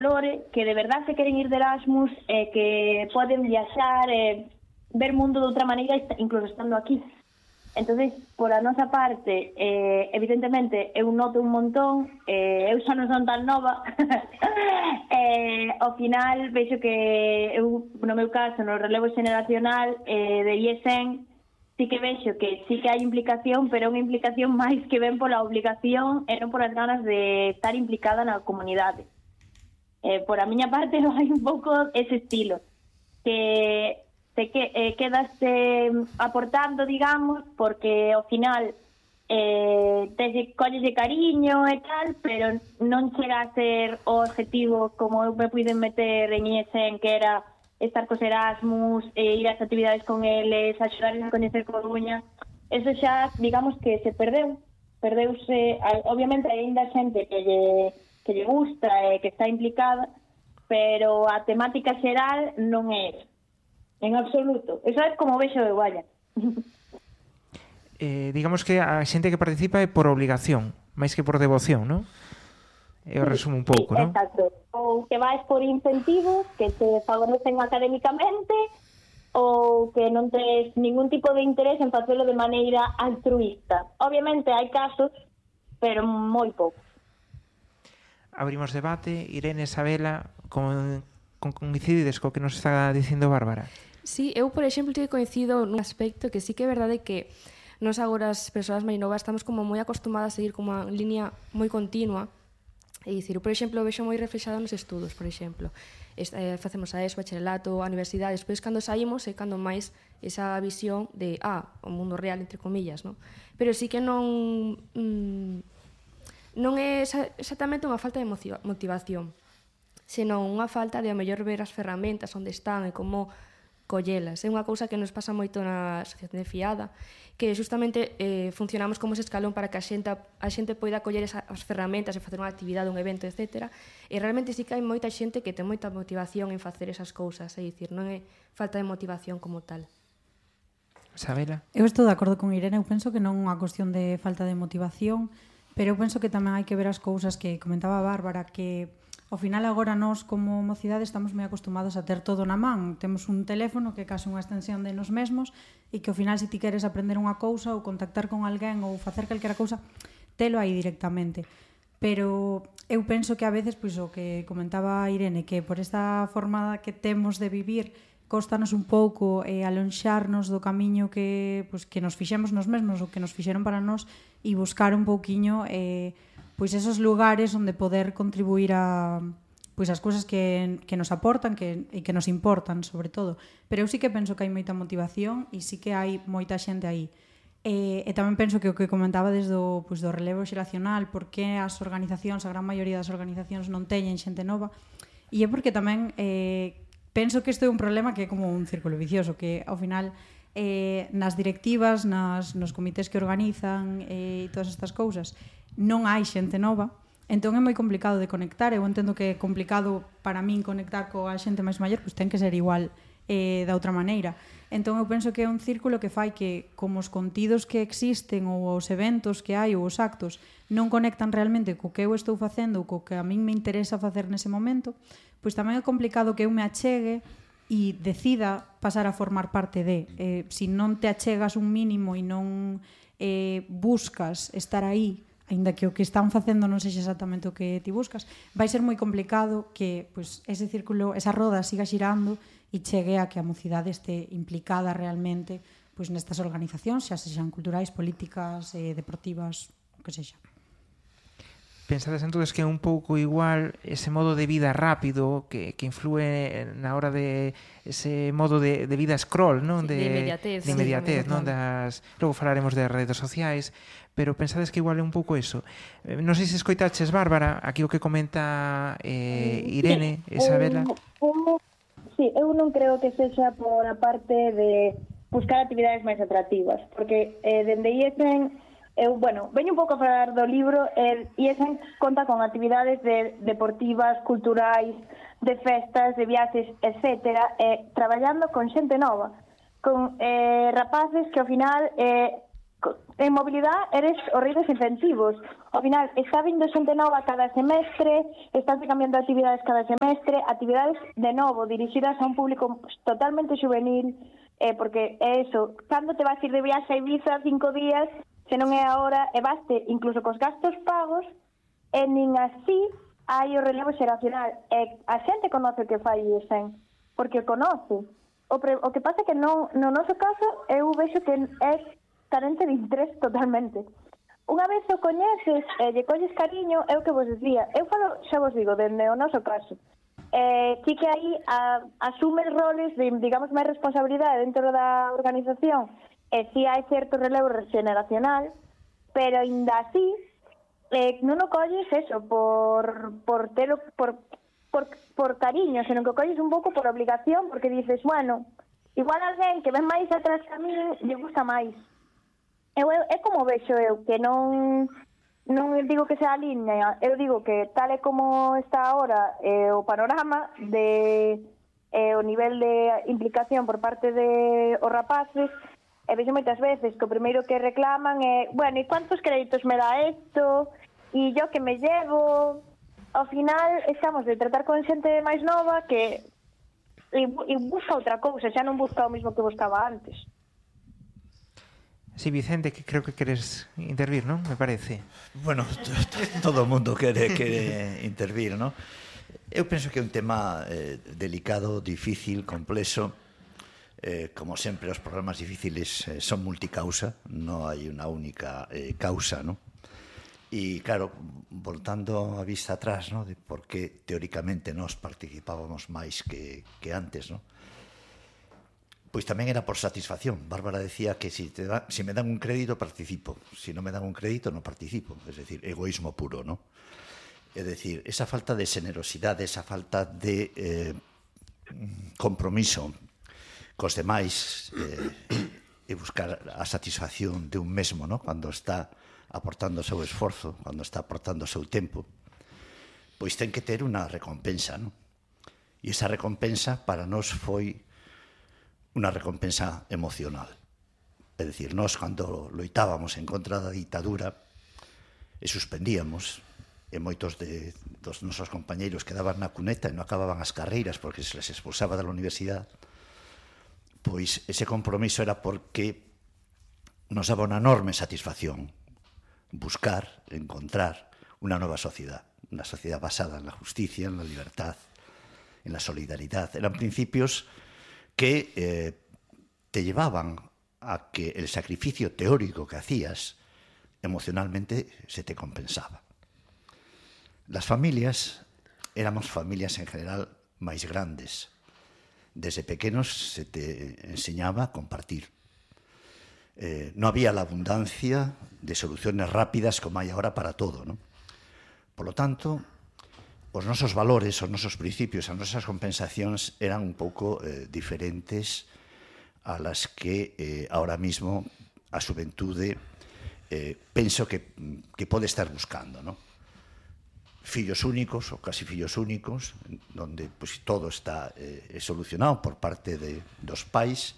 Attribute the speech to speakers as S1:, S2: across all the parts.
S1: valore que de verdad se queren ir de Erasmus, que poden viaxar, ver mundo de outra maneira, incluso estando aquí. Entonces, por a nosa parte, evidentemente, eu noto un montón, eu xa non son tan nova, ao final vexo que eu, no meu caso, no relevo xeneracional de IESEN, sí que vexo que sí que hai implicación, pero é unha implicación máis que ven pola obligación e non polas ganas de estar implicada na comunidade. Por a miña parte, hai un pouco ese estilo, que quedaste aportando, digamos, porque ao final collese cariño e tal, pero non chega a ser o objetivo como eu me puiden meter en IESEN, que era estar cos Erasmus, ir ás actividades con eles, axudarles a coñecer Coruña. Eso xa, digamos que se perdeuse, obviamente hai ainda xente que lle gusta e que está implicada, pero a temática xeral non é eso. En absoluto. Eso é como vexo de Guaya.
S2: Digamos que a xente que participa é por obligación, máis que por devoción, non? Eu resumo un pouco, non?
S1: Exacto. Ou que vais por incentivos que te favorecen académicamente, ou que non tes ningún tipo de interés en facelo de maneira altruista. Obviamente hai casos, pero moi pouco.
S2: Abrimos debate. Irene, Isabela, coincidides co que nos está dicindo Bárbara?
S3: Sí, eu, por exemplo, te coincido nun aspecto que sí que é verdade que nós agora as persoas máis novas estamos como moi acostumadas a seguir como unha línea moi continua. É dicir, por exemplo, vexo moi reflexado nos estudos, por exemplo. Facemos a ESO, bacharelato, a universidade, despois cando saímos é cando máis esa visión de, o mundo real, entre comillas, non? Pero sí que non é exactamente unha falta de motivación, senón unha falta de, a mellor, ver as ferramentas onde están e como collelas. É unha cousa que nos pasa moito na asociación de Fiada, que justamente funcionamos como ese escalón para que a xente poida coller as ferramentas e facer unha actividade, un evento, etc. E realmente sí que hai moita xente que ten moita motivación en facer esas cousas, é dicir, non é falta de motivación como tal.
S2: Isabela?
S4: Eu estou de acordo con Irene, eu penso que non é unha cuestión de falta de motivación, pero eu penso que tamén hai que ver as cousas que comentaba Bárbara, que ao final agora nós como mocidade estamos moi acostumados a ter todo na man. Temos un teléfono que é case unha extensión de nos mesmos e que ao final se ti queres aprender unha cousa ou contactar con alguén ou facer calquera cousa, telo aí directamente. Pero eu penso que a veces, pois o que comentaba Irene, que por esta forma que temos de vivir cóstanos un pouco alonxarnos do camiño que nos fixemos nos mesmos ou que nos fixeron para nós e buscar un pouquiño pois esos lugares onde poder contribuir a pois as cousas que nos aportan e que nos importan, sobre todo. Pero eu sí que penso que hai moita motivación e sí que hai moita xente aí. E tamén penso que o que comentaba desde do relevo xeracional, porque as organizacións, a gran maioría das organizacións non teñen xente nova, e é porque tamén penso que isto é un problema que é como un círculo vicioso, que ao final nas directivas, nos comités que organizan e todas estas cousas, non hai xente nova, entón é moi complicado de conectar. Eu entendo que é complicado para min conectar coa xente máis maior, pois ten que ser igual da outra maneira. Entón eu penso que é un círculo que fai que, como os contidos que existen ou os eventos que hai ou os actos non conectan realmente co que eu estou facendo ou co que a min me interesa facer nese momento, pois tamén é complicado que eu me achegue e decida pasar a formar parte de. Se non te achegas un mínimo e non buscas estar aí, aínda que o que están facendo non sexa exactamente o que ti buscas, vai ser moi complicado que ese círculo, esa roda siga xirando e chegue a que a mocidade este implicada realmente nestas organizacións, xa sexan culturais, políticas, deportivas, o que sexa.
S2: Pensades entonces que é un pouco igual ese modo de vida rápido que influe na hora de ese modo de vida scroll, non?
S3: De inmediatez.
S2: De inmediatez, non? Logo falaremos de redes sociais, pero pensades que igual é un pouco eso. Non sei se escoitaches, Bárbara, aquí o que comenta Irene, Isabela.
S1: Sí, eu non creo que sexa por a parte de buscar actividades máis atractivas, porque dende IESEN veño un pouco a falar do libro. IESEN conta con actividades deportivas, culturais, de festas, de viaxes, etcétera, traballando con xente nova, con rapaces que ao final en mobilidade eres os rei dos incentivos. Ao final, está vindo xente nova cada semestre, estánse cambiando actividades cada semestre, actividades de novo dirixidas a un público totalmente juvenil, porque é eso, cando te vas ir de viaxe a Ibiza 5 días, se non é agora, e vaste incluso cos gastos pagos, e nin así hai o relevo xeracional. E a xente conoce o que fai IESEN, porque o conoce. O que pasa é que no noso caso, eu vexo que é carente de interés totalmente. Unha vez o coñeces e lle colles cariño, é o que vos decía. Eu falo, xa vos digo, dende o noso caso. Sí que aí asume roles de, digamos, máis responsabilidade dentro da organización, e sí hai certo relevo generacional, pero ainda así non o colles eso por cariño, senón que o colles un pouco por obligación, porque dices, bueno, igual alguén que ven máis atrás que a mí lle gusta máis. É como vexo eu, que non digo que sea a línea, eu digo que tal e como está agora o panorama de o nivel de implicación por parte de os rapaces, e vexo moitas veces que o primeiro que reclaman é, bueno, e cuántos créditos me dá esto, e yo que me llevo. Ao final estamos de tratar con xente máis nova que e busca outra cousa, xa non busca o mismo que buscaba antes.
S2: Sí, Vicente, que creo que queres intervir, ¿no? Me parece.
S5: Bueno, todo o mundo quere intervir, ¿no? Eu penso que é un tema delicado, difícil, complexo. Como sempre, os problemas difíciles son multicausa, non hai unha única causa, ¿no? E, claro, voltando a vista atrás, ¿no? De por que teóricamente nós participábamos máis que antes, ¿no? Pois tamén era por satisfacción. Bárbara decía que si me dan un crédito, participo. Si non me dan un crédito, non participo. Es decir, egoísmo puro, ¿no? É dicir, esa falta de generosidade, esa falta de compromiso cos demais e buscar a satisfacción de un mesmo, ¿no? Cando está aportando o seu esforzo, cando está aportando o seu tempo, pois ten que ter unha recompensa, ¿no? E esa recompensa para nós foi unha recompensa emocional. É dicir, nós cando loitábamos en contra da ditadura e suspendíamos, e moitos dos nosos compañeiros quedaban na cuneta e non acababan as carreiras porque se les expulsaba da universidade, pois ese compromiso era porque nos daba unha enorme satisfacción buscar, encontrar unha nova sociedade, unha sociedade basada en la justicia, en la libertad, en la solidaridad. Eran principios que te llevaban a que el sacrificio teórico que hacías emocionalmente se te compensaba. Las familias, éramos familias en general máis grandes. Desde pequenos se te enseñaba a compartir. No había la abundancia de soluciones rápidas como hai agora para todo, ¿no? Por lo tanto, os nosos valores, os nosos principios, as nosas compensacións eran un pouco diferentes a las que ahora mismo a xuventude penso que pode estar buscando, ¿no? Fillos únicos ou casi fillos únicos, donde pues, todo está solucionado por parte dos pais,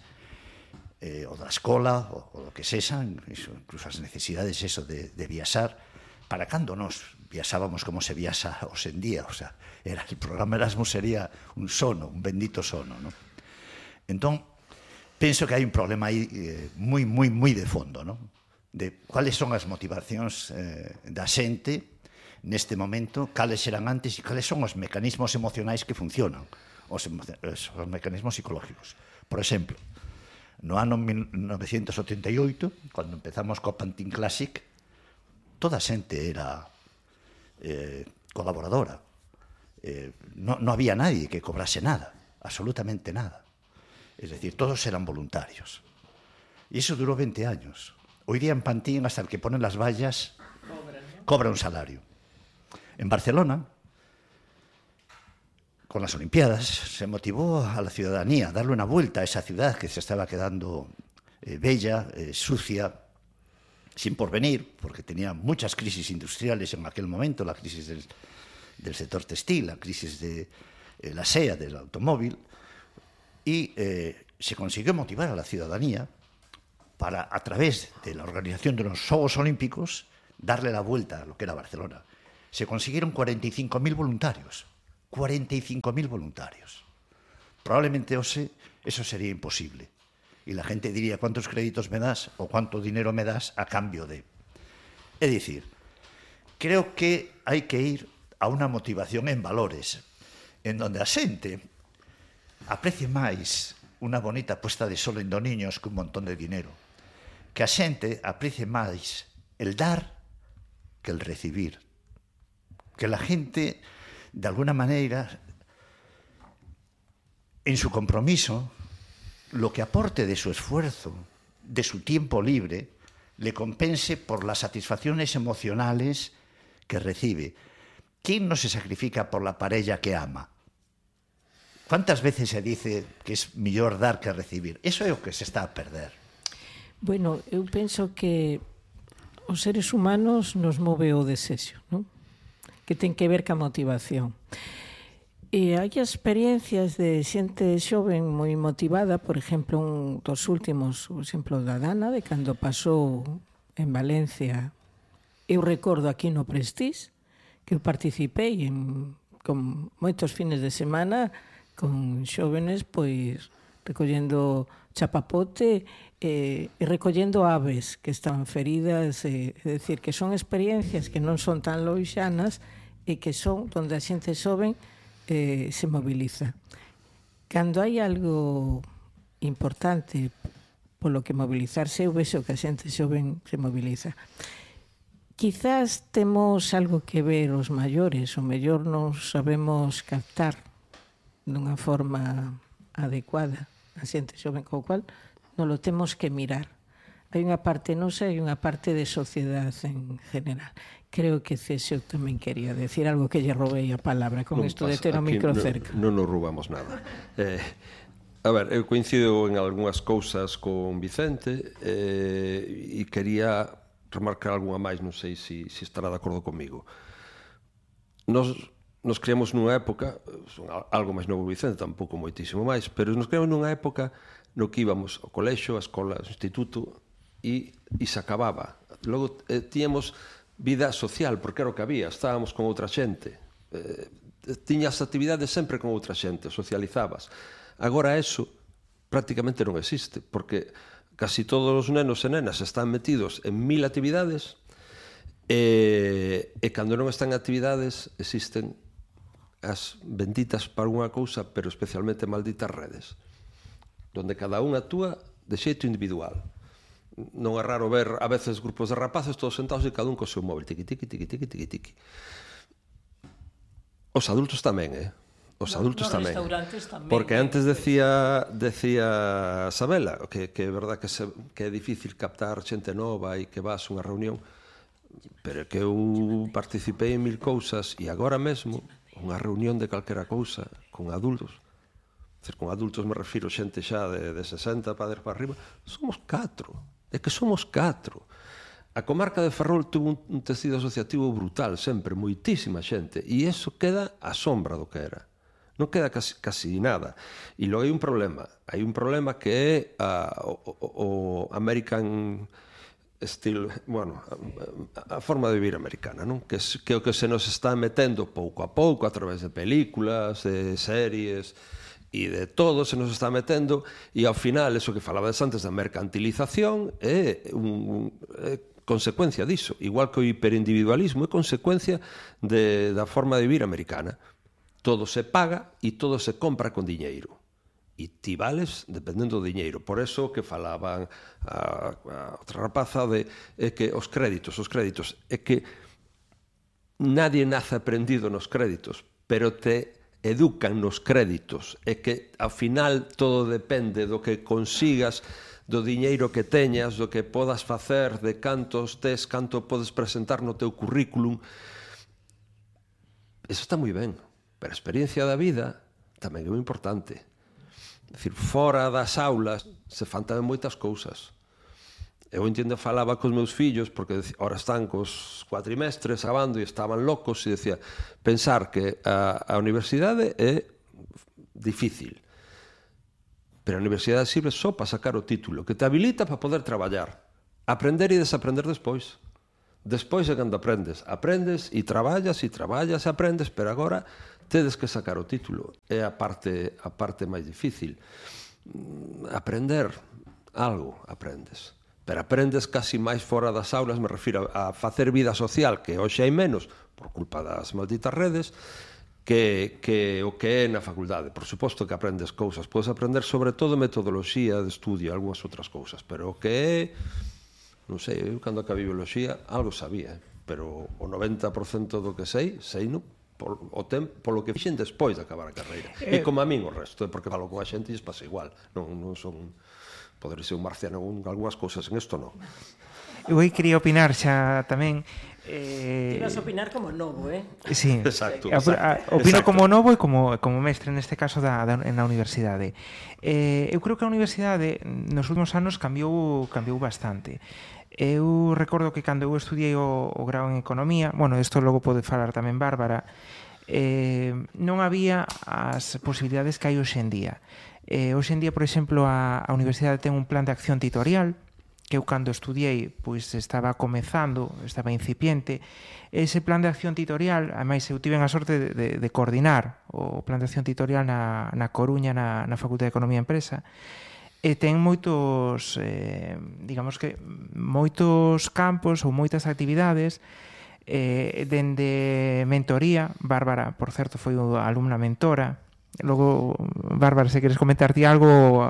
S5: o da escola, o do que sexan, incluso as necesidades eso de viaxar. Para cando nos viaxábamos como se viaxa hoxe en día, o sea, el programa Erasmus sería un sono, un bendito sono, ¿no? Entón, penso que hai un problema aí moi de fondo, ¿no? De cuáles son as motivacións da xente neste momento, cales eran antes e cales son os mecanismos emocionais que funcionan, os mecanismos psicológicos. Por exemplo, no ano 1988, cando empezamos co Pantin Classic, toda a xente era colaboradora. No había nadie que cobrase nada, absolutamente nada. Es decir, todos eran voluntarios. Y eso duró 20 años. Hoy día en Pantin, hasta el que pone las vallas, cobra un salario. En Barcelona, con las Olimpiadas, se motivó a la ciudadanía a darle una vuelta a esa ciudad que se estaba quedando bella, sucia, sin porvenir, porque tenía muchas crisis industriales en aquel momento, la crisis del sector textil, la crisis de la SEA, del automóvil, y se consiguió motivar a la ciudadanía para, a través de la organización de los Juegos Olímpicos, darle la vuelta a lo que era Barcelona. Se consiguieron 45.000 voluntarios. 45.000 voluntarios. Probablemente eso sería imposible. Y la gente diría, ¿cuántos créditos me das o cuánto dinero me das a cambio de? Es decir, creo que hai que ir a unha motivación en valores, en donde a xente aprecie máis unha bonita puesta de sol en dos niños que un montón de dinero. Que a xente aprecie máis el dar que el recibir. Que la gente, de alguna maneira, en su compromiso, lo que aporte de su esfuerzo, de su tiempo libre, le compense por las satisfacciones emocionales que recibe. ¿Quién no se sacrifica por la parella que ama? ¿Cuántas veces se dice que es mellor dar que recibir? Eso é o que se está a perder.
S6: Bueno, eu penso que os seres humanos nos move o desexo, non? Que ten que ver ca motivación. E hai experiencias de xente xoven moi motivada, por exemplo, un dos últimos, o exemplo da Dana, de cando pasou en Valencia. Eu recordo aquí no Prestige, que eu participei con moitos fines de semana con xóvenes, pois, recollendo chapapote e recollendo aves que estaban feridas, é dicir, que son experiencias que non son tan loixanas e que son onde a xente xoven se moviliza. Cando hai algo importante polo que mobilizarse, eu vexo que a xente xoven se moviliza. Quizás temos algo que ver os maiores, o mellor non sabemos captar dunha forma adecuada a xente xoven, co cual non lo temos que mirar. Hai unha parte nosa e unha parte de sociedade en general. Creo que Césio tamén quería decir algo, que lle roubei a palabra con isto de ter o micro cerca.
S7: Non nos roubamos nada. A ver, eu coincido en algunhas cousas con Vicente e quería remarcar algunha máis, non sei se estará de acordo comigo. Nos criamos nunha época, algo máis novo Vicente, tampouco moitísimo máis, pero nos criamos nunha época no que íbamos ao colexo, a escola, ao instituto e se acababa. Logo tíamos vida social, porque era o que había, estábamos con outra xente, tiñas actividades sempre con outra xente, socializabas. Agora eso prácticamente non existe, porque casi todos os nenos e nenas están metidos en 1000 actividades e cando non están en actividades existen as benditas para unha cousa, pero especialmente malditas redes, donde cada un actúa de xeito individual. Non é raro ver a veces grupos de rapaces todos sentados e cada un co seu móvil, tiqui, tiqui, tiqui, tiqui, tiqui, tiqui. Os adultos tamén, Os adultos tamén. Porque antes decía Sabela que é verdad que é difícil captar xente nova e que vas a unha reunión, pero que eu participei en 1000 cousas e agora mesmo unha reunión de calquera cousa con adultos, con adultos me refiro xente xa de 60 para arriba, somos 4. É que somos 4. A comarca de Ferrol tuvo un tecido asociativo brutal sempre, moitísima xente, e iso queda a sombra do que era. Non queda casi nada. E logo hai un problema que é o American style, bueno, a forma de vivir americana, non? Que é o que se nos está metendo pouco a pouco a través de películas, de series e de todo se nos está metendo, e ao final, eso que falabas antes da mercantilización é consecuencia diso, igual que o hiperindividualismo é consecuencia da forma de vivir americana. Todo se paga e todo se compra con diñeiro. E ti vales dependendo do diñeiro. Por eso que falaban a outra rapaza de que os créditos, é que nadie nace aprendido nos créditos, pero te educan nos créditos, é que ao final todo depende do que consigas, do diñeiro que teñas, do que podas facer, de cantos tes, canto podes presentar no teu currículum. Eso está moi ben, pero a experiencia da vida tamén é moi importante. É dicir, fora das aulas se fan tamén moitas cousas. Eu entendo, falaba cos meus fillos, porque ahora están cos cuatrimestres acabando e estaban locos, e decía, pensar que a universidade é difícil. Pero a universidade sirve só para sacar o título, que te habilita para poder traballar. Aprender e desaprender despois. Despois é cando aprendes e traballas, e aprendes, pero agora tedes que sacar o título. É a parte máis difícil. Aprender algo, aprendes. Pero aprendes casi máis fora das aulas, me refiro a facer vida social, que hoxe hai menos, por culpa das malditas redes, que o que é na facultade. Por suposto que aprendes cousas. Podes aprender sobre todo metodoloxía de estudio, algunhas outras cousas, pero o que é, non sei, eu cando acabei bioloxía algo sabía, pero o 90% do que sei non polo que fixen despois de acabar a carreira. E como a min o resto, porque falo con a xente e pasa igual. Non son... Poder ser un marciano en algunhas cousas, en isto non.
S2: Eu aí quería opinar xa tamén.
S6: Ibas a opinar como novo,
S2: Sí,
S7: exacto.
S2: Opino como novo e como mestre neste caso na universidade. Eu creo que a universidade nos últimos anos cambiou bastante. Eu recordo que cando eu estudiei o grau en Economía, bueno, isto logo pode falar tamén Bárbara, non había as posibilidades que hai hoxe en día. Hoxe en día, por exemplo, a universidade ten un plan de acción tutorial que eu cando estudiei pois estaba comezando, estaba incipiente. Ese plan de acción tutorial, ademais eu tiven a sorte de coordinar o plan de acción tutorial na Coruña, na Facultade de Economía e Empresa, e ten moitos, digamos que moitos campos ou moitas actividades, dende mentoría. Bárbara, por certo, foi unha alumna mentora. Logo, Bárbara, se queres comentar ti algo,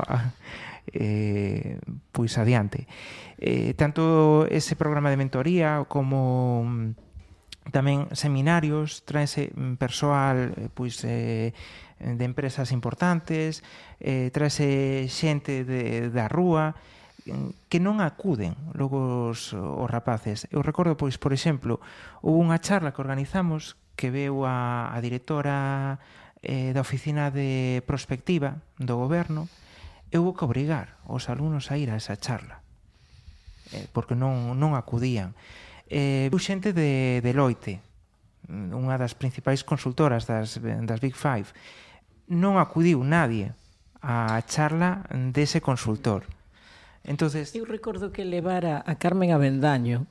S2: pois adiante. Tanto ese programa de mentoría como tamén seminarios, traense persoal pois de empresas importantes, traense xente da rúa que non acuden logo os rapaces. Eu recordo, pois, por exemplo, houve unha charla que organizamos que veu a directora da oficina de prospectiva do goberno, e houve que obrigar os alumnos a ir a esa charla porque non acudían. Veu xente de Deloitte, unha das principais consultoras das Big Five, non acudiu nadie á charla dese consultor. Entonces,
S6: eu recordo que levara a Carmen Avendaño,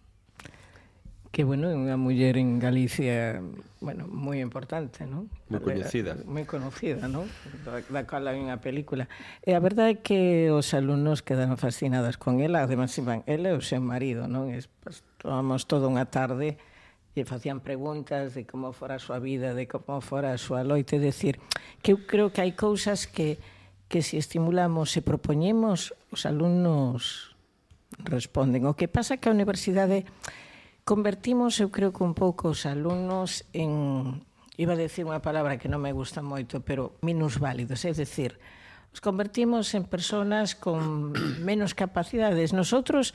S6: que, bueno, é unha muller en Galicia, bueno, moi importante, non?
S7: Moi coñecida.
S6: Moi conocida, non? Da cal hai unha película. E a verdade é que os alumnos quedaron fascinados con ela, además iban ela e o seu marido, non? Estábamos toda unha tarde e facían preguntas de como fora a súa vida, de como fora a súa loite, decir, que eu creo que hai cousas que se estimulamos e propoñemos, os alumnos responden. O que pasa que a universidade convertimos, eu creo que un pouco os alumnos en, iba a decir unha palabra que non me gusta moito, pero minusválidos, é dicir, os convertimos en personas con menos capacidades. Nosotros,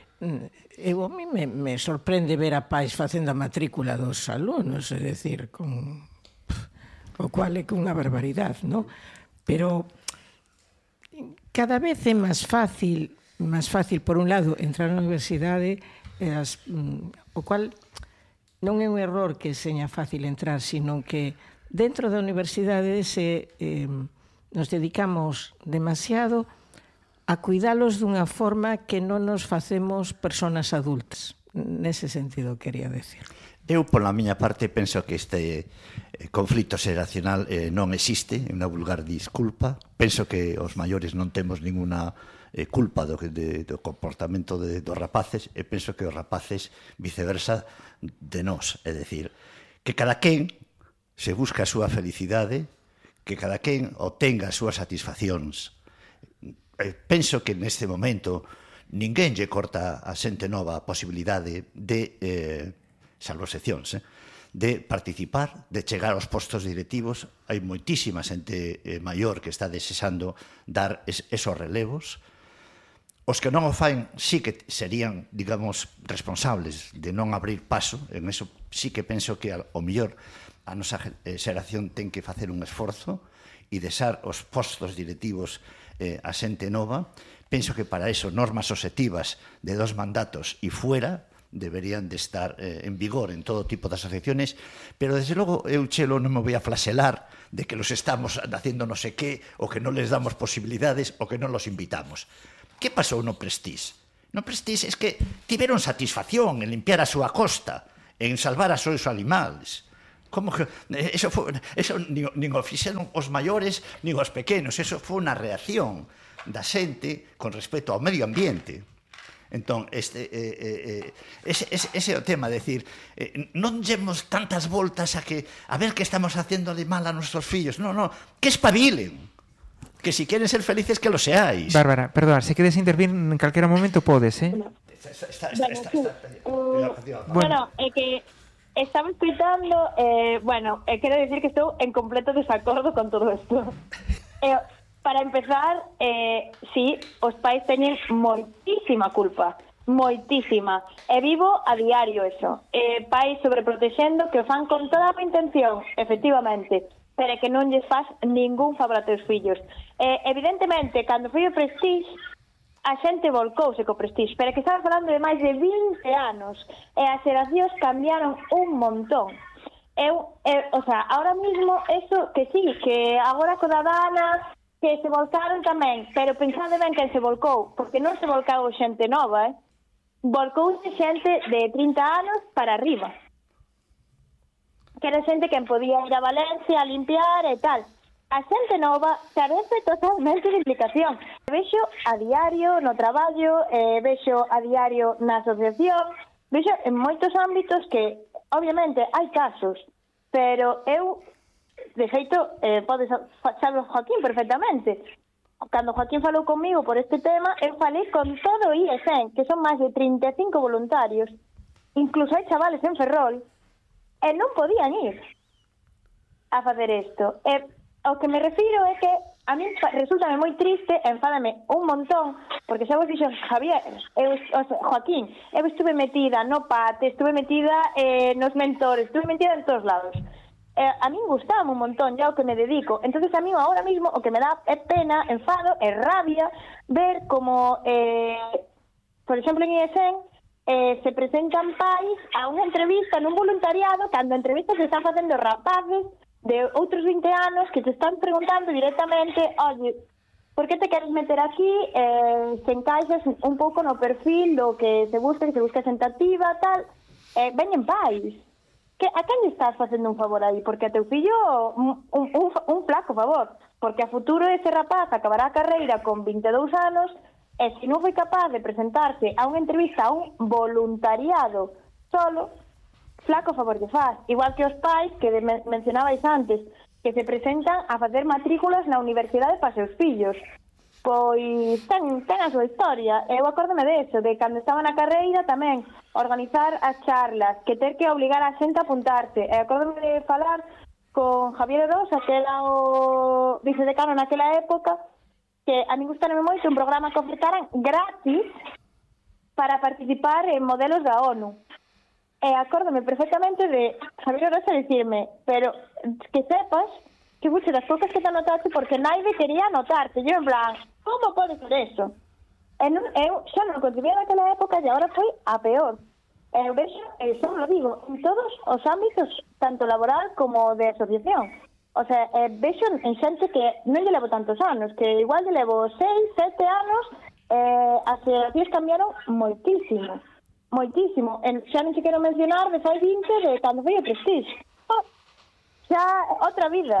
S6: a mí me sorprende ver a pais facendo a matrícula dos alumnos, é dicir, o cual é unha barbaridade, non? Pero cada vez é máis fácil, por un lado, entrar na universidade, o cual non é un error que seña fácil entrar, sino que dentro da universidade nos dedicamos demasiado a cuidalos dunha forma que non nos facemos persoas adultas. Nese sentido quería decir.
S5: Eu, pola miña parte, penso que este conflito xeracional non existe, é unha vulgar disculpa. Penso que os maiores non temos ninguna culpa do comportamento dos rapaces, e penso que os rapaces viceversa de nós, é dicir, que cada quen se busca a súa felicidade, que cada quen obtenga as súas satisfaccións. Penso que neste momento ninguén lle corta a xente nova a posibilidade de, salvo excepcións, de participar, de chegar aos postos directivos. Hai moitísima xente maior que está desexando dar esos relevos. Os que non o faen sí que serían, digamos, responsables de non abrir paso. En eso sí que penso que ao mellor a nosa xeración ten que facer un esforzo e deixar os postos directivos a xente nova. Penso que para eso normas obxectivas de 2 mandatos e fuera deberían de estar en vigor en todo tipo de asociaciones, pero desde logo eu, Chelo, non me voy a flaselar de que los estamos haciendo no sé qué, o que non les damos posibilidades, o que non los invitamos. Que pasou no Prestige? No Prestige es que tiveron satisfacción en limpiar a súa costa, en salvar a seus animales. Como que eso nin o fixeron os maiores nin os pequenos, eso foi unha reacción da xente con respecto ao medio ambiente. Entón, ese é o tema, decir, non llevemos tantas voltas a ver que estamos facendo de mal a nuestros fillos. No, que espabilen. Que si quieren ser felices, que lo seáis.
S2: Bárbara, perdón, se queres intervir en calquera momento podes,
S1: Bueno, é que estaba escuitando, quero decir que estou en completo desacordo con todo isto. Para empezar, sí, os pais teñen moitísima culpa, moitísima. E vivo a diario eso. Pais sobreprotexendo que fan con toda a intención, efectivamente, pero que non lles faz ningún favor a teus fillos. Evidentemente, cando foi o Prestige, a xente volcouse co Prestige, pero que estaba falando de máis de 20 anos, e as xeracións cambiaron un montón. Ahora mismo, eso que sí, que agora co da Dana, que se volcaron tamén, pero pensade ben quen se volcou, porque non se volcou xente nova, volcouse xente de 30 anos para arriba, que era xente quen podía ir a Valencia a limpiar e tal. A xente nova carece totalmente de implicación. Vexo a diario no traballo, vexo a diario na asociación, vexo en moitos ámbitos que, obviamente, hai casos, pero eu, de feito, sabe Joaquín perfectamente. Cando Joaquín falou comigo por este tema, eu falei con todo o IESEN, que son máis de 35 voluntarios, incluso hai chavales en Ferrol, e non podían ir a facer isto. O que me refiro é que a mí resultame moi triste, enfádame un montón, porque xa vos dixo Javier, Joaquín, eu estuve metida no PAT, estuve metida nos mentores, estuve metida en todos lados. A mí gustaba un montón ya o que me dedico. Entonces a mí ahora mismo o que me da é pena, enfado, é rabia ver como, por exemplo, en IESEN se presentan pais a unha entrevista nun voluntariado, cando a entrevista se están facendo rapaces de outros 20 anos que te están preguntando directamente, oye, por que te queres meter aquí, se encaixas un pouco no perfil do que se busca sentativa, tal, veñen pais. A quen estás facendo un favor aí? Porque a teu fillo un flaco favor, porque a futuro ese rapaz acabará a carreira con 22 anos e se non foi capaz de presentarse a unha entrevista a un voluntariado solo, flaco favor que faz. Igual que os pais que mencionabais antes, que se presentan a facer matrículas na universidade para seus fillos. Pois ten a súa historia. Eu acórdome deso, de cando estaba na carreira tamén, organizar as charlas, que ter que obligar a xente a apuntarse. E acórdome de falar con Javier Rosa, que era o vicedecano naquela época, que a mí gustárame moito un programa que ofertaran gratis para participar en modelos da ONU. E acórdome perfectamente de Javier Rosa dicirme, pero que sepas que fuiste das poucas que te anotaste porque naide quería anotarte. Eu en plan, como pode ser eso? Eu xa non concibía naquela época e agora foi a peor. Eu vexo, xa lo digo, en todos os ámbitos, tanto laboral como de asociación. O sea, vexo en xente que non lle levo tantos anos, que igual lle levo 6, 7 anos, as asociacións cambiaron moitísimo. Moitísimo. Xa non se quero mencionar de fai 20 de cando foi o Prestige. Xa outra vida.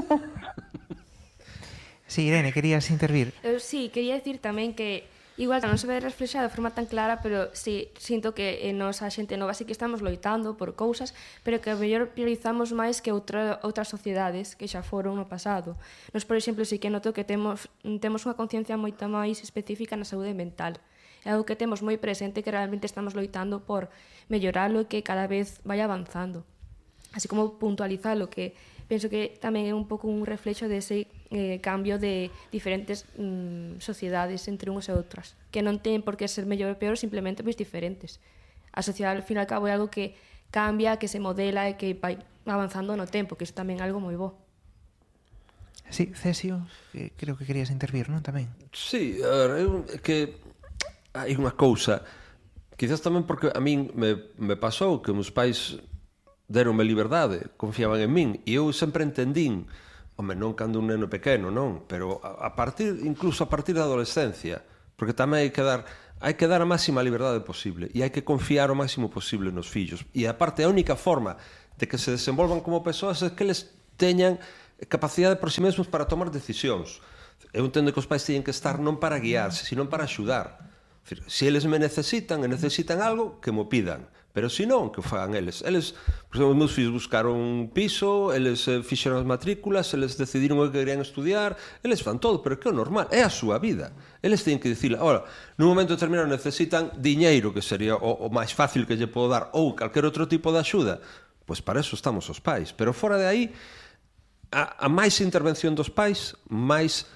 S2: Sí, Irene, querías intervir?
S3: Sí, quería decir tamén que igual non se ve reflexado de forma tan clara, pero sí, sinto que nos a xente nova sí que estamos loitando por cousas, pero que a mellor priorizamos máis que outras sociedades que xa foron no pasado. Nos, por exemplo, sí que noto que temos unha conciencia moita máis específica na saúde mental. É algo que temos moi presente, que realmente estamos loitando por melloralo e que cada vez vai avanzando. Así como puntualizalo, que penso que tamén é un pouco un reflexo dese cambio de diferentes sociedades entre unhas e outras, que non ten por que ser mellor ou peor, simplemente pois diferentes. A sociedade, ao fin e ao cabo, é algo que cambia, que se modela e que vai avanzando no tempo, que iso tamén é algo moi bo.
S2: Sí, Cesio, creo que querías intervir, non? Tamén.
S7: Sí, a ver, que hai unha cousa Quizás tamén porque a min me pasou que meus pais deronme liberdade, confiaban en min, e eu sempre entendín, non cando un neno pequeno, non, pero incluso a partir da adolescencia, porque tamén hai que dar a máxima liberdade posible e hai que confiar o máximo posible nos fillos. E aparte, a única forma de que se desenvolvan como persoas é que eles teñan capacidade por si mesmos para tomar decisións. Eu entendo que os pais teñen que estar non para guiarse, sino para axudar. Se eles me necesitan algo, que mo pidan. Pero se non, que o fagan eles. Eles, por exemplo, os meus fillos buscaron un piso, eles fixeron as matrículas, eles decidiron o que querían estudiar, eles fan todo, pero que é o normal, é a súa vida. Eles teñen que dicir, ora, nun momento determinado necesitan diñeiro, que sería o máis fácil que lle podo dar, ou calquer outro tipo de axuda, pois para eso estamos os pais. Pero fora de aí, a máis intervención dos pais, máis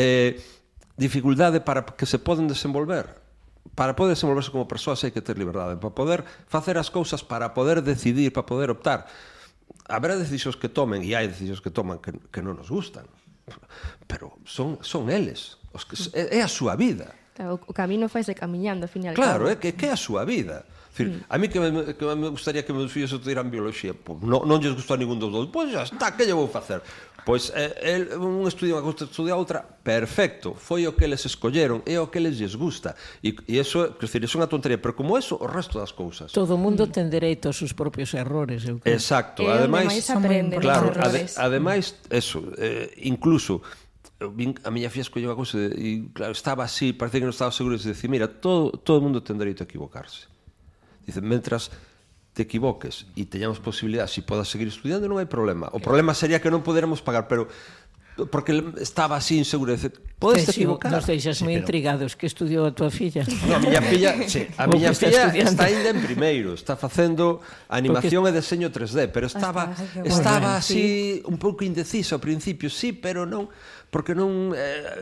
S7: dificultade para que se poden desenvolver. Para poder desenvolverse como persoas hai que ter liberdade, para poder facer as cousas, para poder decidir, para poder optar. Haberá decisións que tomen, e hai decisións que toman que non nos gustan, pero son eles, é a súa vida.
S3: Claro, o camino faise camiñando, ao fin e ao
S7: cabo. Claro, é que é a súa vida. A mí que me gustaría que meus fillos estudiaran biología, non lles gustou a ningún dos dous, pois xa está, que lle vou facer? Pois un estudia unha cousa, estudia outra, perfecto, foi o que eles escolleron, é o que eles gusta, e iso, quer dizer, é unha tontería, pero como eso, o resto das cousas.
S6: Todo o mundo ten dereito aos seus propios errores, eu creo.
S7: Exacto,
S3: ademais aprende,
S7: claro, ademais, eso, incluso a miña filla escolleu a cousa e claro, estaba así, parece que non estaba seguro de decir, mira, todo o mundo ten dereito a equivocarse. Dice, mentras te equivoques e teñamos posibilidades e podas seguir estudiando, non hai problema. O problema sería que non poderamos pagar, pero porque estaba así inseguro, dice, podes te equivocar.
S6: Nos deixas moi intrigados. Que estudiou a tua filla?
S7: No, a miña filla está ainda en primeiro, está facendo animación e deseño 3D, pero estaba así un pouco indecisa ao principio, sí, pero non, porque non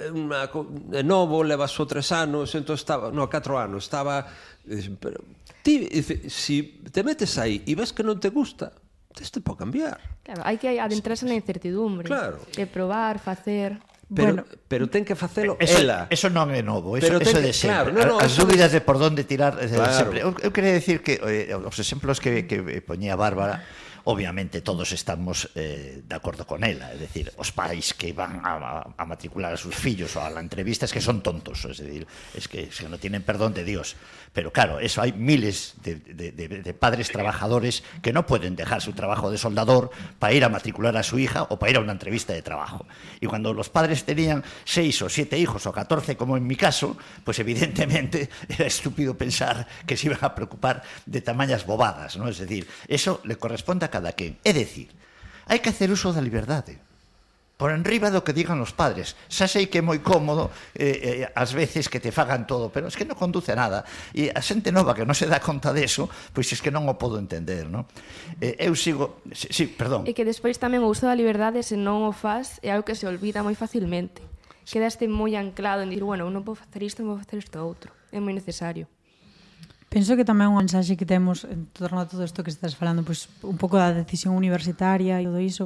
S7: é novo, leva só 3 anos, entón estaba, 4 anos, estaba, pero ti, si te metes aí e ves que non te gusta, te pode cambiar.
S3: Claro, hai que adentrarse na incertidumbre.
S7: Claro.
S3: De probar, facer...
S7: Pero ten que facelo ela.
S5: Eso non é novo, eso é de sempre.
S7: Claro,
S5: as dúbidas de por onde tirar é de sempre. Eu quería decir que os exemplos que poñía Bárbara, obviamente todos estamos de acordo con ela, é dicir, os pais que van a matricular a sus fillos ou a la entrevista es que son tontos, es decir, es que no tienen perdón de Dios. Pero claro, eso hay miles de padres trabajadores que no pueden dejar su trabajo de soldador para ir a matricular a su hija o para ir a una entrevista de trabajo. Y cuando los padres tenían 6 o 7 hijos o 14, como en mi caso, pues evidentemente era estúpido pensar que se iban a preocupar de tamañas bobadas, ¿no? Es decir, eso le corresponde a cada quen. É dicir, hai que hacer uso da liberdade por enriba do que digan os padres. Xa sei que é moi cómodo ás veces que te fagan todo, pero es que non conduce a nada. E a xente nova que non se dá conta deso, pois es que non o podo entender, non? Eu sigo... Sí, perdón.
S3: E que despois tamén o uso da liberdade, se non o faz, é algo que se olvida moi facilmente. Quedaste moi anclado en dir, bueno, non vou facer isto, non vou facer isto outro. É moi necesario.
S4: Penso que tamén un mensaxe que temos en torno a todo isto que estás falando, pois un pouco da decisión universitaria e todo iso,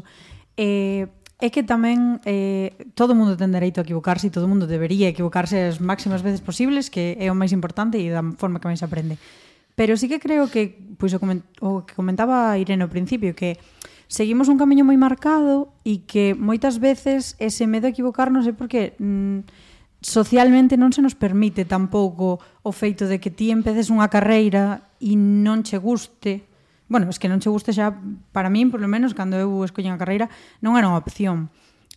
S4: é que tamén todo o mundo ten dereito a equivocarse e todo o mundo debería equivocarse as máximas veces posibles, que é o máis importante e da forma que máis aprende. Pero sí que creo que, pois o que comentaba Irene ao principio, que seguimos un camiño moi marcado e que moitas veces ese medo a equivocarnos é porque socialmente non se nos permite tampouco o feito de que ti empeces unha carreira e non che guste. Bueno, es que non che guste xa, para min, por lo menos, cando eu escollí unha carreira, non era unha opción.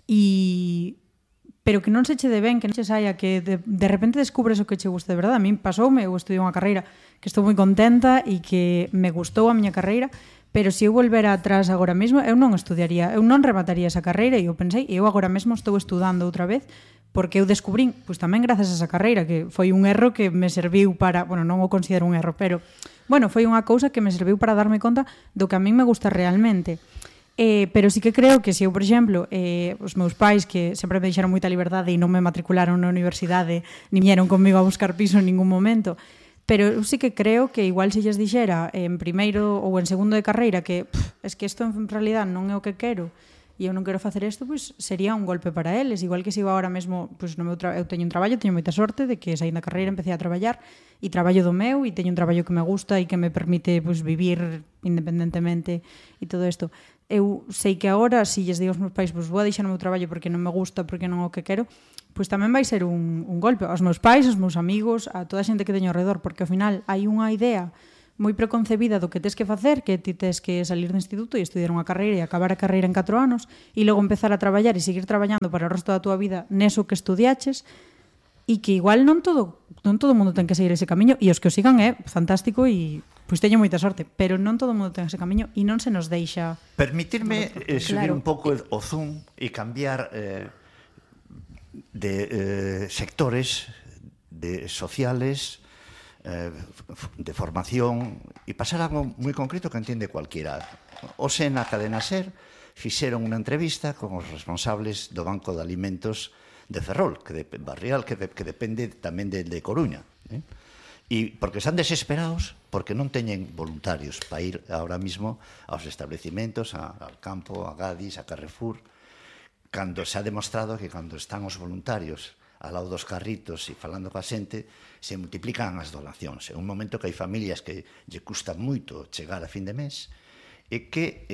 S4: Pero que non se che de ben, que non che saia, que de repente descubres o que che gusta de verdade. A min pasoume, eu estudiei unha carreira que estou moi contenta e que me gustou a miña carreira, pero se eu volvera atrás agora mesmo, eu non estudiaría, eu non remataría esa carreira, e eu pensei, eu agora mesmo estou estudando outra vez, porque eu descubrín, pois tamén grazas a esa carreira, que foi un erro que me serviu para, bueno, non o considero un erro, pero bueno, foi unha cousa que me serviu para darme conta do que a min me gusta realmente. Pero sí que creo que se eu, por exemplo, os meus pais, que sempre me deixaron moita liberdade e non me matricularon na universidade, ni vieron comigo a buscar piso en ningún momento, pero eu sí que creo que igual se lles dixera en primeiro ou en segundo de carreira que es que isto en realidad non é o que quero, e eu non quero facer isto, pois sería un golpe para eles, igual que se eu agora mesmo, pois no meu eu teño un traballo, teño moita sorte de que saíndo da carreira empecé a traballar e traballo do meu e teño un traballo que me gusta e que me permite pois vivir independentemente e todo isto. Eu sei que agora, se lles digo aos meus pais, pois vou a deixar o meu traballo porque non me gusta, porque non é o que quero, pois tamén vai ser un golpe aos meus pais, aos meus amigos, a toda a xente que teño ao redor, porque ao final hai unha idea moi preconcebida do que tes que facer, que ti tes que salir do instituto e estudiar unha carreira e acabar a carreira en 4 anos e logo empezar a traballar e seguir traballando para o resto da túa vida neso que estudiaches e que igual non todo mundo ten que seguir ese camiño e os que o sigan é fantástico e pois teño moita sorte, pero non todo mundo ten ese camiño e non se nos deixa...
S5: Permitirme subir un pouco o zoom e cambiar de sectores sociales, de formación e pasar a algo moi concreto que entiende cualquiera. Hoxe na cadena SER fixeron unha entrevista con os responsables do Banco de Alimentos de Ferrol, Barrial, que depende tamén de Coruña. E porque están desesperados porque non teñen voluntarios para ir ahora mismo aos establecimentos, ao campo, a Gadis, a Carrefour, cando se ha demostrado que cando están os voluntarios ao lado dos carritos e falando coa xente, se multiplican as donacións. É un momento que hai familias que lle custa moito chegar a fin de mes e que,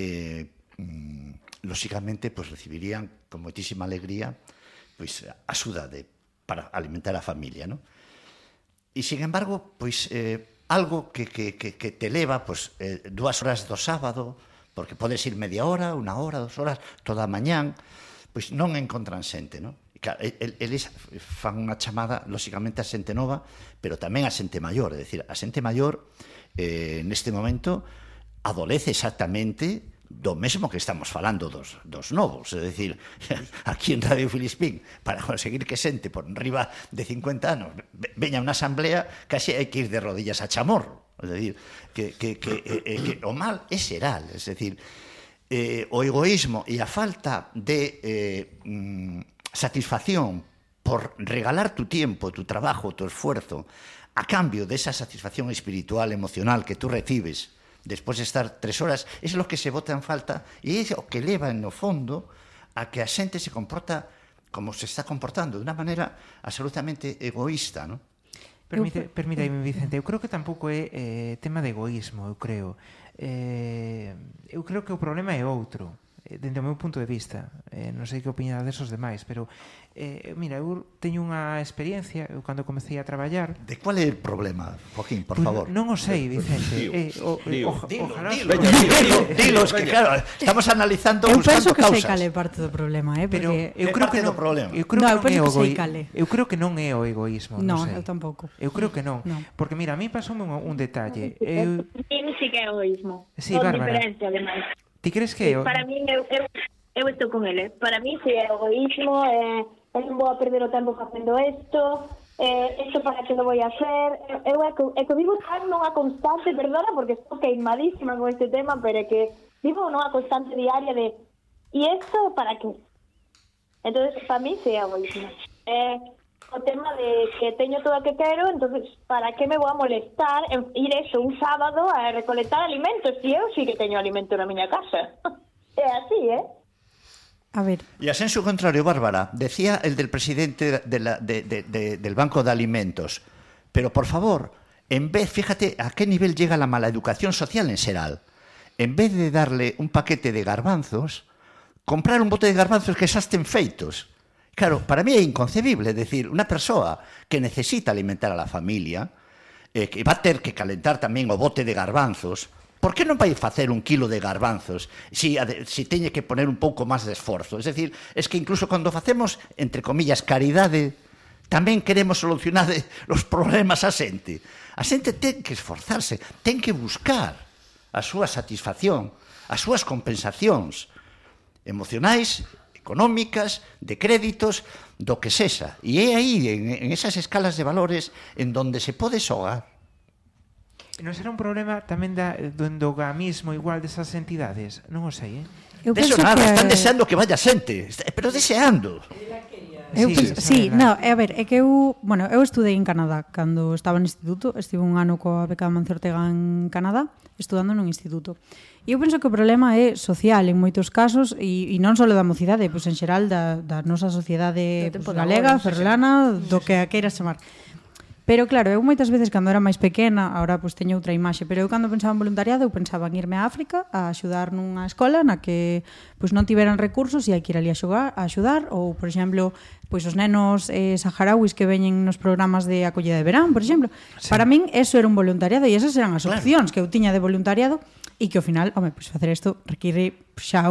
S5: lóxicamente, recibirían con moitísima alegría axuda para alimentar a familia, non? E, sin embargo, algo que te leva 2 horas do sábado, porque podes ir media hora, 1 hora, 2 horas, toda a mañán, non encontran xente, non? Eles fan unha chamada, lóxicamente, a xente nova, pero tamén a xente maior. É dicir, a xente maior, neste momento, adolece exactamente do mesmo que estamos falando dos novos. É dicir, aquí en Radio Filispín, para conseguir que xente por riba de 50 anos veña unha asamblea, case hai que ir de rodillas a chamorro. É dicir, que o mal é xeral. É dicir, o egoísmo e a falta de satisfacción por regalar tu tiempo, tu trabajo, tu esfuerzo a cambio de esa satisfacción espiritual, emocional que tú recibes despois de estar 3 horas, es lo que se bota en falta e é o que leva no fondo a que a xente se comporta como se está comportando, de unha maneira absolutamente egoísta, non?
S2: Permítame, Vicente, eu creo que tampouco é tema de egoísmo, eu creo. Eu creo que o problema é outro, dende o meu punto de vista. Non sei que opinión desos demais, pero mira, eu teño unha experiencia, eu cando comecei a traballar...
S5: De cual é o problema, Joaquín, por favor?
S2: Non o sei, Vicente.
S5: Dilo, es que claro, estamos analizando
S4: buscando
S5: causas.
S4: Eu penso que sei cale parte do problema,
S2: pero eu creo que non, eu creo que non é o egoísmo,
S4: non
S2: sei.
S4: Eu tampouco.
S2: Eu creo que non, porque mira, a mí pasoume un detalle.
S1: Eu sí que é egoísmo.
S2: Sí, Bárbara.
S1: Diferencia, ademais.
S2: Ti crees que
S1: para mí, eu estou con ele. Para mí, si é egoísmo, non vou a perder o tempo facendo isto para que lo voy a hacer. Eu é que vivo tan nunha constante, perdona, porque estou queimadísima con este tema, pero é que vivo nunha constante diaria de e isto para que? Entonces, para mí, si é egoísmo. O tema de que teño todo o que quero, entonces, para que me vou a molestar en ir eso un sábado a recolectar alimentos? Si eu sí que teño alimento na miña casa. É así,
S4: A ver.
S5: Y a sensu contrario, Bárbara, decía el del presidente del Banco de Alimentos, pero por favor, en vez, fíjate a qué nivel llega la mala educación social en Seral. En vez de darle un paquete de garbanzos, comprar un bote de garbanzos que xa estén feitos. Claro, para mí é inconcebible, é dicir, unha persoa que necesita alimentar a la familia, que va a ter que calentar tamén o bote de garbanzos, por que non vai facer 1 kilo de garbanzos si teñe que poner un pouco máis de esforzo? Es decir, es que incluso cando facemos, entre comillas, caridade, tamén queremos solucionar os problemas a xente. A xente ten que esforzarse, ten que buscar a súa satisfacción, as súas compensacións emocionais, económicas, de créditos, do que sexa. E é aí, en esas escalas de valores, en donde se pode xogar.
S2: Non será un problema tamén do endogamismo igual desas entidades? Non o sei,
S5: De eso nada, están deseando que vaya xente, pero deseando.
S4: A ver, é que eu estudei en Canadá cando estaba no instituto, estive un ano coa beca Amancio Ortega en Canadá, estudando nun instituto. E eu penso que o problema é social en moitos casos e non só da mocidade, pois en xeral da nosa sociedade galega, ferrolana, do que a queiras chamar. Pero claro, eu moitas veces cando era máis pequena, agora pois teño outra imaxe, pero eu cando pensaba en voluntariado, eu pensaba en irme a África a axudar nunha escola na que pois non tiveran recursos e hai que ir ali a axudar, ou, por exemplo, pois os nenos saharauis que veñen nos programas de acollida de verán, por exemplo. Sí. Para min, eso era un voluntariado e esas eran as opcións que eu tiña de voluntariado e que ao final, pois facer isto require xa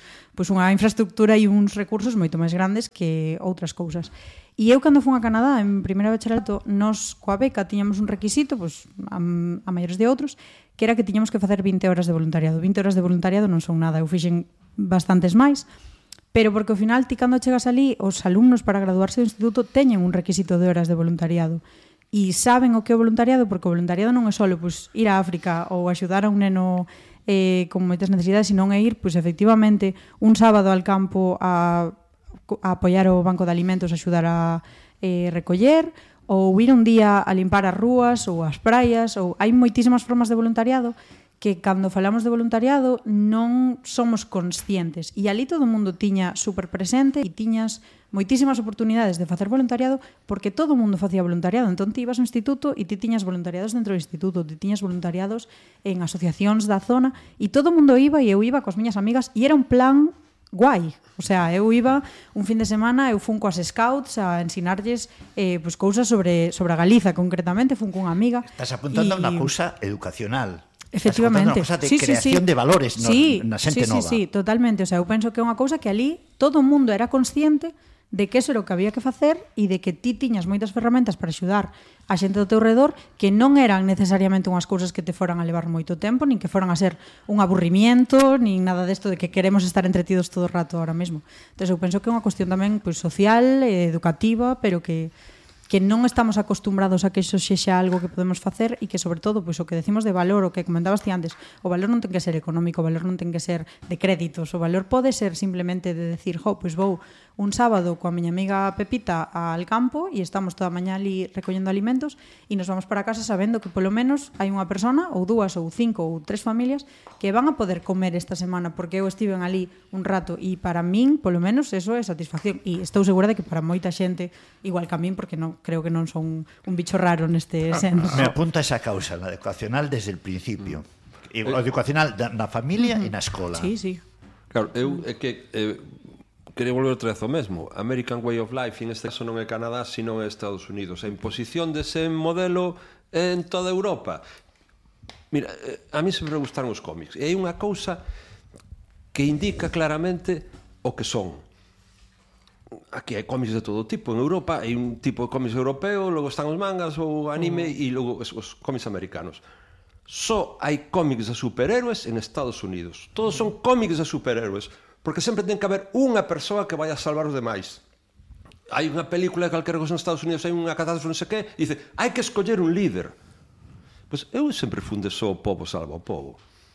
S4: unha infraestructura e uns recursos moito máis grandes que outras cousas. E eu, cando fui a Canadá, en primeira bacharelato, nos, coa beca, tiñamos un requisito, pois, a maiores de outros, que era que tiñamos que facer 20 horas de voluntariado. 20 horas de voluntariado non son nada, eu fixen bastantes máis, pero porque ao final, ti cando chegas ali, os alumnos para graduarse do instituto teñen un requisito de horas de voluntariado. E saben o que é o voluntariado, porque o voluntariado non é só pois, ir a África ou axudar a un neno con moitas necesidades, senón é ir, pois, efectivamente, un sábado al campo a apoiar o banco de alimentos, axudar a recoller, ou ir un día a limpar as rúas ou as praias, ou hai moitísimas formas de voluntariado que cando falamos de voluntariado non somos conscientes. E ali todo o mundo tiña super presente e tiñas moitísimas oportunidades de facer voluntariado porque todo o mundo facía voluntariado. Entón ti ibas ao instituto e ti tiñas voluntariados dentro do instituto, ti tiñas voluntariados en asociacións da zona e todo o mundo iba e eu iba coas miñas amigas e era un plan guai, o sea, eu iba un fin de semana, eu fun coas scouts a ensinarlles pois cousas sobre a Galiza, concretamente, fun cunha amiga.
S5: Estás apuntando a unha cousa educacional.
S4: Efectivamente.
S5: Estás apuntando a unha cousa de creación de valores na xente nova.
S4: Sí, totalmente, o sea, eu penso que é unha cousa que ali todo o mundo era consciente de que eso era o que había que facer e de que ti tiñas moitas ferramentas para axudar a xente do teu redor que non eran necesariamente unhas cousas que te foran a levar moito tempo, nin que foran a ser un aburrimiento, nin nada desto de que queremos estar entretidos todo o rato ahora mesmo. Entón, eu penso que é unha cuestión tamén pois, social, educativa, pero que non estamos acostumbrados a que iso sexa algo que podemos facer e que, sobre todo, pois, o que decimos de valor, o que comentabas ti antes, o valor non ten que ser económico, o valor non ten que ser de créditos, o valor pode ser simplemente de decir, pois vou un sábado coa miña amiga Pepita al campo e estamos toda a mañá ali recollendo alimentos e nos vamos para casa sabendo que polo menos hai unha persona, ou dúas, ou 5, ou 3 familias que van a poder comer esta semana porque eu estiven ali un rato e para min, polo menos, eso é satisfacción e estou segura de que para moita xente igual que a min, porque non, creo que non son un bicho raro neste senso.
S5: Me apunta esa causa, la educacional desde el principio. O educacional na familia e na escola.
S4: Sí.
S7: Claro, eu é que quería volver outra vez ao mesmo. American Way of Life, en este caso non é Canadá, sino é Estados Unidos. A imposición dese modelo en toda Europa. Mira, a mí sempre me gustaron os cómics. E hai unha cousa que indica claramente o que son. Aquí hai cómics de todo tipo. En Europa hai un tipo de cómics europeo, logo están os mangas ou anime e logo os cómics americanos. Só hai cómics de superhéroes en Estados Unidos. Todos son cómics de superhéroes. Porque sempre ten que haber unha persoa que vai a salvar os demais. Hai unha película de calquera cosa nos Estados Unidos, hai unha catástrofe, non sei que, e dice, hai que escoller un líder. Pois eu sempre funde só o povo salva o povo.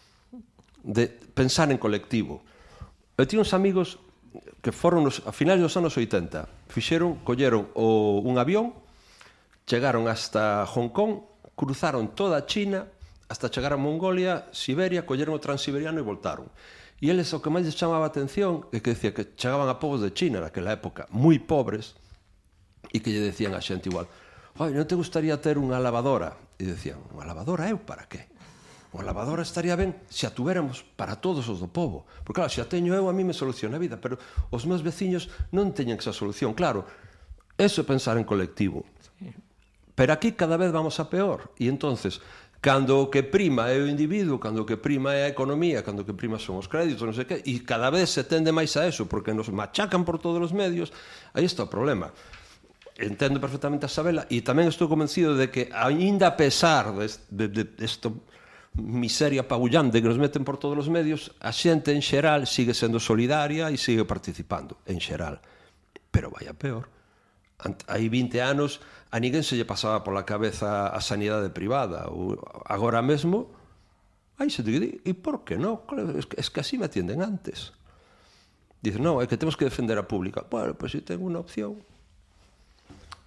S7: De pensar en colectivo. Eu tinha uns amigos que foron a finais dos anos 80, colleron un avión, chegaron hasta Hong Kong, cruzaron toda a China, hasta chegar a Mongolia, Siberia, colleron o Transiberiano e voltaron. E eles o que máis les chamaba a atención é que decía que chegaban a povos de China naquela época, moi pobres, e que lle decían a xente igual, non te gustaría ter unha lavadora? E decían, unha lavadora eu para qué? Unha lavadora estaría ben se a tuveramos para todos os do povo. Porque claro, se a teño eu, a mí me soluciona a vida, pero os meus veciños non teñen esa solución. Claro, eso é pensar en colectivo. Pero aquí cada vez vamos a peor. E entonces, cando o que prima é o individuo, cando o que prima é a economía, cando o que prima son os créditos, non sei que, e cada vez se tende máis a eso, porque nos machacan por todos os medios, aí está o problema. Entendo perfectamente a Sabela, e tamén estou convencido de que, aínda a pesar desta miseria apabullante que nos meten por todos os medios, a xente en xeral sigue sendo solidaria e sigue participando, en xeral. Pero vai a peor. Hai 20 anos a ninguén se lle pasaba pola cabeza a sanidade privada. Agora mesmo hai xente que di, e por que non? Es que así me atienden antes. Dicen, non, é que temos que defender a pública. Bueno, pois se ten unha opción,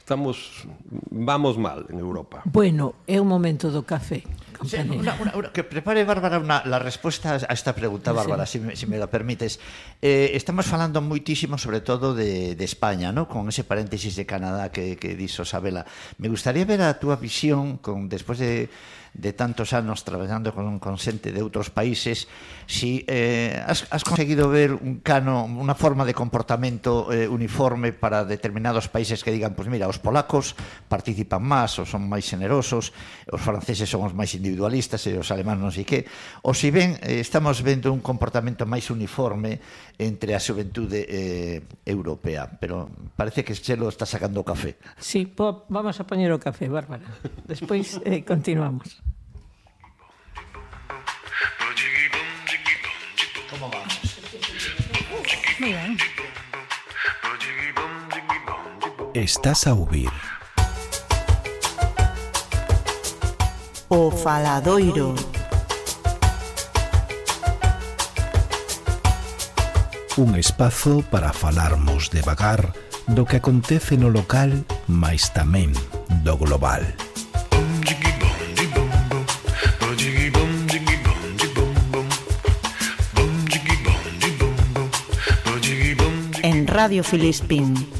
S7: vamos mal en Europa.
S6: Bueno, é o momento do café.
S5: Sí, que prepare, Bárbara, la respuesta a esta pregunta, Bárbara, sí. si me la permites. Estamos falando moitísimo, sobre todo, de España, ¿no? Con ese paréntesis de Canadá que dixo Sabela. Me gustaría ver a túa visión, despois de tantos anos traballando con xente de outros países, si has conseguido ver unha forma de comportamento uniforme para determinados países que digan, pues mira, os polacos participan máis, ou son máis generosos, os franceses son os máis individualistas e os alemáns non sei que, ou si ben estamos vendo un comportamento máis uniforme entre a xuventude europea, pero parece que Chelo está sacando o café.
S6: Sí, vamos a poñer o café, Bárbara. Despois continuamos.
S5: ¿Cómo vamos?
S4: Muy bien.
S8: Estás a ouvir
S9: O Faladoiro.
S8: un espazo para falarmos devagar do que acontece no local, mais tamén do global.
S9: En Radio Filispín.